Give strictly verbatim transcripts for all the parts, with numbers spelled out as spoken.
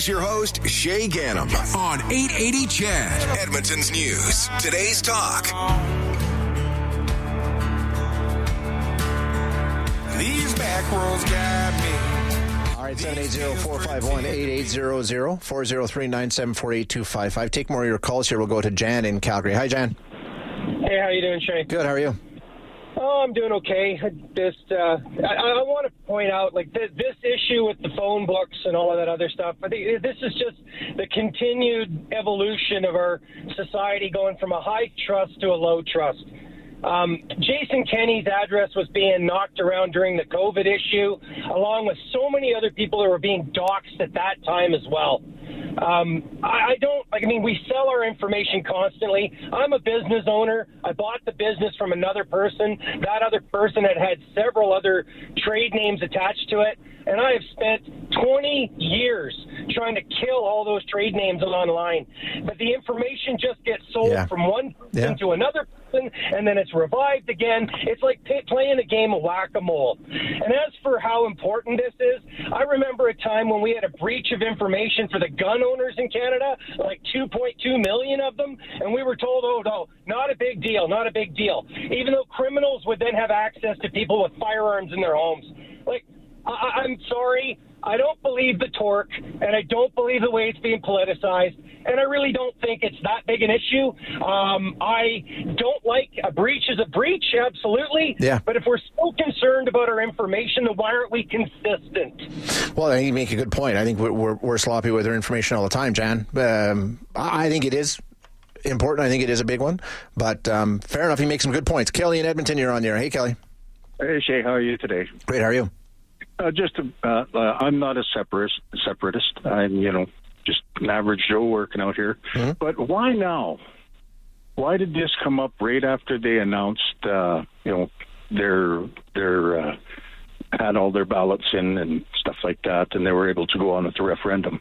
Here's your host, Shay Gannam, on eight eighty C H A D, Edmonton's News. Today's Talk. These back roads got me. All right, seven eight zero, four five one, eight eight zero zero, four zero three, nine seven four, eight two five five. Take more of your calls here. We'll go to Jan in Calgary. Hi, Jan. Hey, how you doing, Shay? Good, how are you? Oh, I'm doing okay. I just, uh, I, I want to point out, like, this, this issue with the phone books and all of that other stuff, I think this is just the continued evolution of our society going from a high trust to a low trust. Um, Jason Kenney's address was being knocked around during the COVID issue, along with so many other people that were being doxxed at that time as well. Um, I, I don't, like, I mean, we sell our information constantly. I'm a business owner. I bought the business from another person. That other person had had several other trade names attached to it. And I have spent twenty years trying to kill all those trade names online. But the information just gets sold yeah. from one person yeah. to another person, and then it's revived again. It's like p- playing a game of whack-a-mole. And as for how important this is, I remember a time when we had a breach of information for the gun owners in Canada, like two point two million of them, and we were told, oh, no, not a big deal, not a big deal, even though criminals would then have access to people with firearms in their homes. Like, I- I'm sorry, I don't believe the torque, and I don't believe the way it's being politicized, and I really don't think it's that big an issue. Um, I don't like a breach is a breach, absolutely. Yeah. But if we're so concerned about our information, then why aren't we consistent? Well, I think you make a good point. I think we're, we're, we're sloppy with our information all the time, Jan. Um, I think it is important. I think it is a big one. But um, fair enough, he makes some good points. Kelly in Edmonton, you're on the air. Hey, Kelly. Hey, Shay, how are you today? Great, how are you? Uh, just, uh, uh, I'm not a separatist. Separatist. I'm, you know, just an average Joe working out here. Mm-hmm. But why now? Why did this come up right after they announced, uh, you know, their their uh, had all their ballots in and stuff like that, and they were able to go on with the referendum?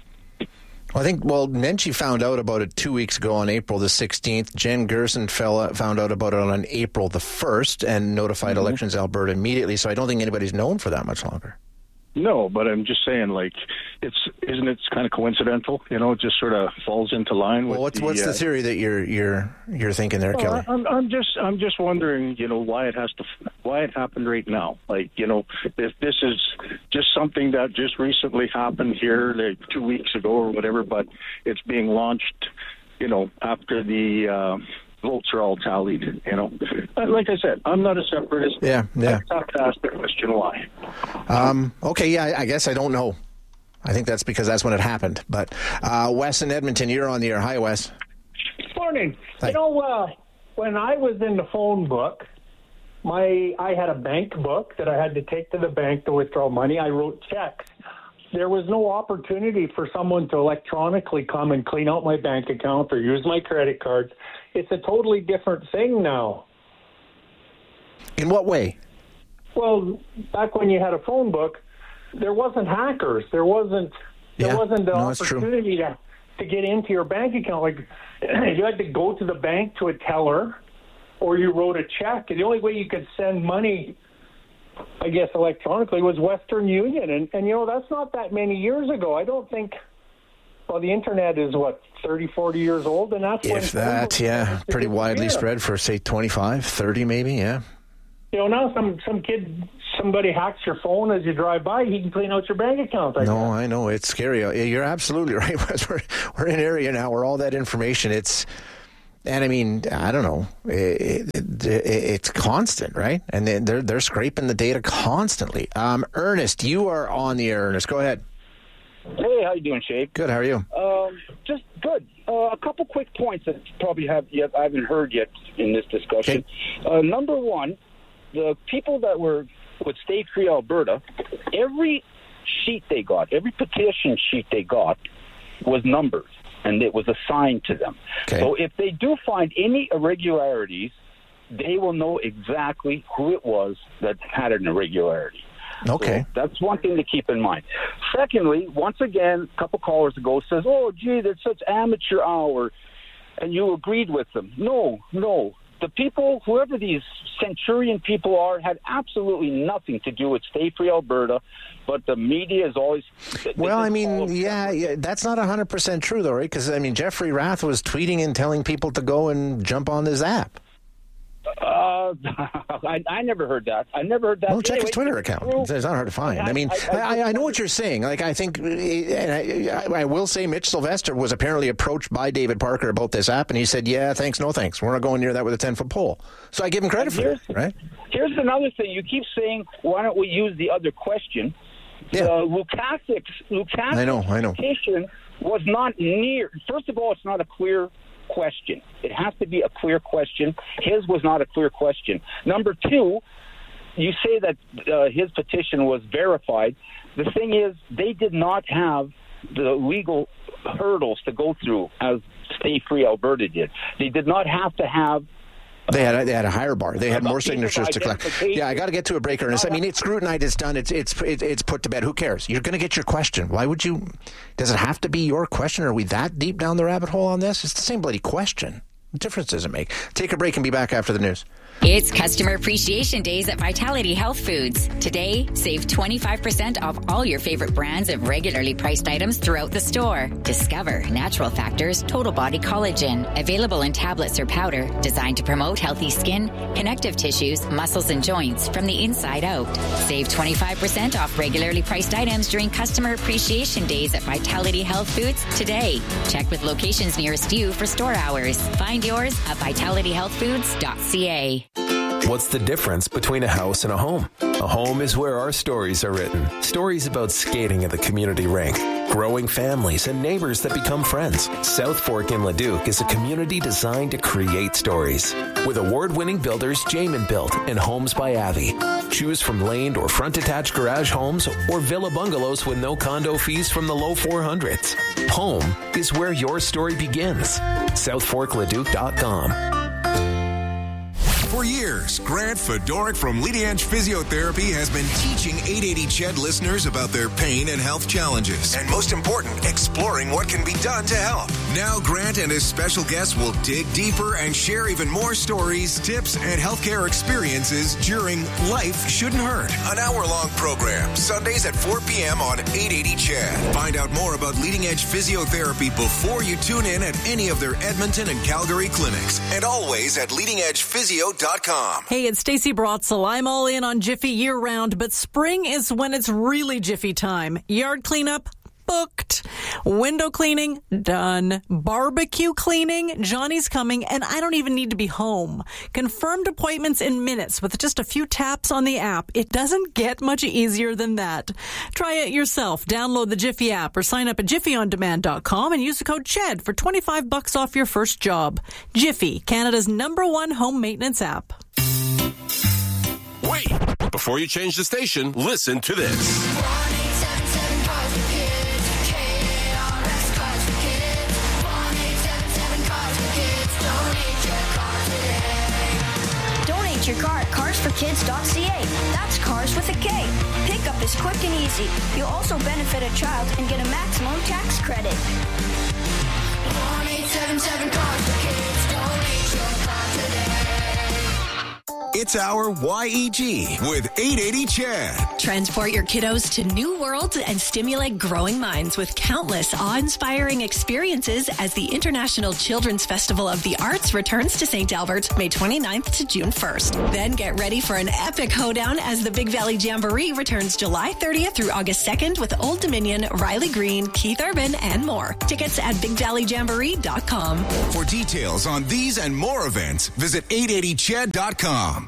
Well, I think, well, Nenshi found out about it two weeks ago on April the sixteenth. Jen Gerson fell, found out about it on April the first and notified mm-hmm. Elections Alberta immediately. So I don't think anybody's known for that much longer. No, but I'm just saying, like, it's isn't it kind of coincidental? You know, it just sort of falls into line. Well, with what's the, what's uh, the theory that you're you're you're thinking there, well, Kelly? I'm, I'm just I'm just wondering, you know, why it has to why it happened right now. Like, you know, if this is just something that just recently happened here, like two weeks ago or whatever, but it's being launched, you know, after the. Uh, votes are all tallied, you know. Like I said, I'm not a separatist. Yeah, yeah. I have to ask the question why. Um, okay, yeah, I, I guess I don't know. I think that's because that's when it happened. But uh, Wes in Edmonton, you're on the air. Hi, Wes. Morning. Hi. You know, uh, when I was in the phone book, my I had a bank book that I had to take to the bank to withdraw money. I wrote checks. There was no opportunity for someone to electronically come and clean out my bank account or use my credit cards. It's a totally different thing now. In what way? Well, back when you had a phone book, there wasn't hackers. There wasn't there Yeah. wasn't the No, that's true. opportunity to, to get into your bank account. Like, you had to go to the bank to a teller, or you wrote a check. And the only way you could send money, I guess, electronically was Western Union. And, and, you know, that's not that many years ago. I don't think, well, the Internet is, what, thirty, forty years old? And that's when If that, yeah, pretty widely spread for, say, twenty-five, thirty maybe, yeah. You know, now some, some kid, somebody hacks your phone as you drive by, he can clean out your bank account. I no, guess. I know, it's scary. You're absolutely right. we're, we're in an area now where all that information, it's, and I mean, I don't know, it, it, it, it's constant, right? And they're, they're scraping the data constantly. Um, Ernest, you are on the air, Ernest. Go ahead. Hey, how you doing, Shay? Good, how are you? Um, just good. Uh, a couple quick points that probably have yet I haven't heard yet in this discussion. Okay. Uh, number one, the people that were with Stay Free Alberta, every sheet they got, every petition sheet they got was numbered, and it was assigned to them. Okay. So if they do find any irregularities, they will know exactly who it was that had an irregularity. Okay. So that's one thing to keep in mind. Secondly, once again, a couple callers ago says, oh, gee, that's such amateur hour, and you agreed with them. No, no. the people, whoever these Centurion people are, had absolutely nothing to do with Stay Free Alberta, but the media is always... Well, I mean, yeah, yeah, that's not one hundred percent true, though, right? Because, I mean, Jeffrey Rath was tweeting and telling people to go and jump on this app. Uh, I, I never heard that. I never heard that. Well, check anyway, his Twitter account. It's, it's not hard to find. I, I mean, I, I, I, I know what you're saying. Like, I think, and I, I will say Mitch Sylvester was apparently approached by David Parker about this app, and he said, yeah, thanks, no thanks. We're not going near that with a ten-foot pole. So I give him credit for that, right? Here's another thing. You keep saying, why don't we use the other question? Yeah. Uh, Lukaszik's, Lukaszik's I know, I know. petition was not near. First of all, it's not a clear question. It has to be a clear question. His was not a clear question. Number two, you say that uh, his petition was verified. The thing is, they did not have the legal hurdles to go through as Stay Free Alberta did. They did not have to have They had a, they had a higher bar. They had more signatures to collect. Yeah, I got to get to a break, Ernest. I mean, it's scrutinized. It's done. It's it's it's put to bed. Who cares? You're going to get your question. Why would you? Does it have to be your question? Are we that deep down the rabbit hole on this? It's the same bloody question. What difference does it make? Take a break and be back after the news. It's Customer Appreciation Days at Vitality Health Foods. Today, save twenty-five percent off all your favorite brands of regularly priced items throughout the store. Discover Natural Factors Total Body Collagen, available in tablets or powder, designed to promote healthy skin, connective tissues, muscles, and joints from the inside out. Save twenty-five percent off regularly priced items during Customer Appreciation Days at Vitality Health Foods today. Check with locations nearest you for store hours. Find yours at vitality health foods dot c a. What's the difference between a house and a home? A home is where our stories are written. Stories about skating at the community rink, growing families, and neighbors that become friends. South Fork in Leduc is a community designed to create stories. With award-winning builders Jamin Built and Homes by Avi. Choose from laned or front-attached garage homes or villa bungalows with no condo fees from the low four hundreds. Home is where your story begins. south fork leduc dot com. For years, Grant Fedoruk from Leading Edge Physiotherapy has been teaching eight eighty C H E D listeners about their pain and health challenges. And most important, exploring what can be done to help. Now Grant and his special guests will dig deeper and share even more stories, tips, and healthcare experiences during Life Shouldn't Hurt, an hour-long program, Sundays at four p.m. on eight eighty C H E D. Find out more about Leading Edge Physiotherapy before you tune in at any of their Edmonton and Calgary clinics. And always at leading edge physio dot com. Hey, it's Stacey Brotzel. I'm all in on Jiffy year-round, but spring is when it's really Jiffy time. Yard cleanup? Booked. Window cleaning? Done. Barbecue cleaning? Johnny's coming, and I don't even need to be home. Confirmed appointments in minutes with just a few taps on the app. It doesn't get much easier than that. Try it yourself. Download the Jiffy app or sign up at jiffy on demand dot com and use the code C H E D for twenty-five bucks off your first job. Jiffy, Canada's number one home maintenance app. Wait! Before you change the station, listen to this. Your car at cars for kids dot c a. That's cars with a K. Pickup is quick and easy. You'll also benefit a child and get a maximum tax credit. one eight seven seven cars for kids. Donate your car today. It's our Y E G with eight eighty C H E D. Transport your kiddos to new worlds and stimulate growing minds with countless awe-inspiring experiences as the International Children's Festival of the Arts returns to Saint Albert May twenty-ninth to June first. Then get ready for an epic hoedown as the Big Valley Jamboree returns July thirtieth through August second with Old Dominion, Riley Green, Keith Urban, and more. Tickets at big valley jamboree dot com. For details on these and more events, visit eight eighty C H E D dot com.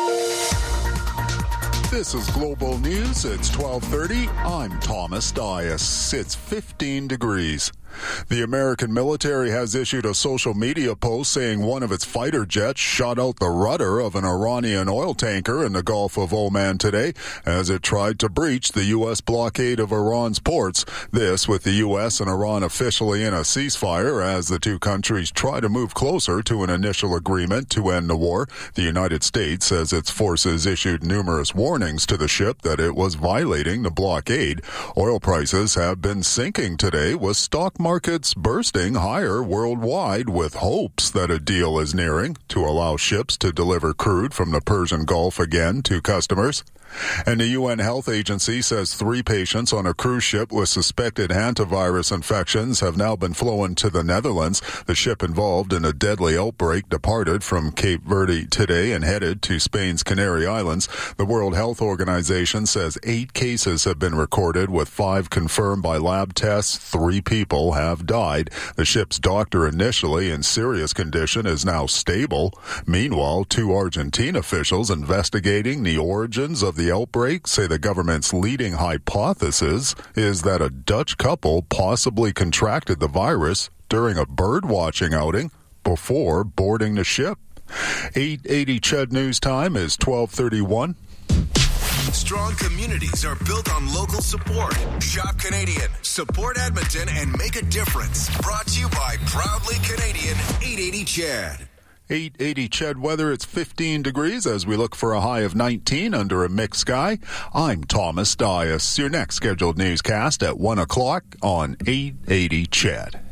This is Global News. It's twelve thirty. I'm Thomas Dias. It's fifteen degrees. The American military has issued a social media post saying one of its fighter jets shot out the rudder of an Iranian oil tanker in the Gulf of Oman today as it tried to breach the U S blockade of Iran's ports. This with the U S and Iran officially in a ceasefire as the two countries try to move closer to an initial agreement to end the war. The United States says its forces issued numerous warnings to the ship that it was violating the blockade. Oil prices have been sinking today with stock markets bursting higher worldwide with hopes that a deal is nearing to allow ships to deliver crude from the Persian Gulf again to customers. And the U N Health Agency says three patients on a cruise ship with suspected hantavirus infections have now been flown to the Netherlands. The ship involved in a deadly outbreak departed from Cape Verde today and headed to Spain's Canary Islands. The World Health Organization says eight cases have been recorded, with five confirmed by lab tests. Three people have died. The ship's doctor, initially in serious condition, is now stable. Meanwhile, two Argentine officials investigating the origins of the outbreak say the government's leading hypothesis is that a Dutch couple possibly contracted the virus during a bird-watching outing before boarding the ship. eight eighty C H E D News Time is twelve thirty-one. Strong communities are built on local support. Shop Canadian, support Edmonton, and make a difference. Brought to you by Proudly Canadian eight eighty C H E D. eight eighty C H E D weather, it's fifteen degrees as we look for a high of nineteen under a mixed sky. I'm Thomas Dias. Your next scheduled newscast at one o'clock on eight eighty C H E D.